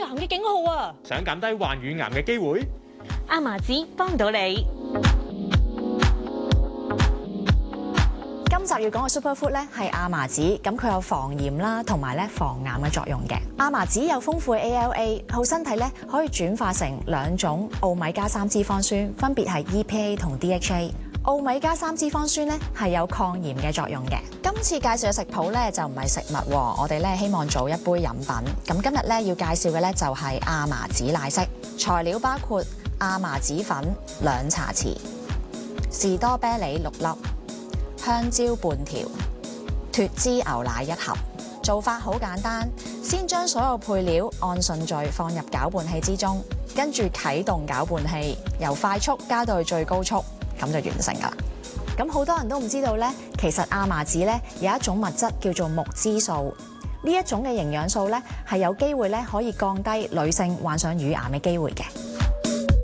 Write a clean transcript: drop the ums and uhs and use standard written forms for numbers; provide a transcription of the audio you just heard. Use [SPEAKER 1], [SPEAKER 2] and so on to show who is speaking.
[SPEAKER 1] 癌嘅警號啊！
[SPEAKER 2] 想減低患乳癌嘅機會，
[SPEAKER 1] 亞麻籽幫到你。
[SPEAKER 3] 今集要講嘅 Superfood 咧係亞麻籽，咁佢有防炎啦，同埋咧防癌嘅作用嘅。亞麻籽有豐富嘅 ALA， 好身體咧可以轉化成2種奧米加3脂肪酸，分別係 EPA 同 DHA。奧米加3脂肪酸咧係有抗炎嘅作用嘅。今次介紹嘅食譜咧就唔係食物喎，我哋咧希望做一杯飲品。咁今日咧要介紹嘅咧就係亞麻籽奶昔，材料包括亞麻籽粉2茶匙、士多啤梨6粒、香蕉半條、脫脂牛奶1盒。做法好簡單，先將所有配料按順序放入攪拌器之中，跟住啟動攪拌器，由快速加到去最高速，咁就完成㗎啦。咁好多人都唔知道咧，其實亞麻籽咧有一種物質叫做木脂素，呢一種嘅營養素咧係有機會咧可以降低女性患上乳癌嘅機會嘅。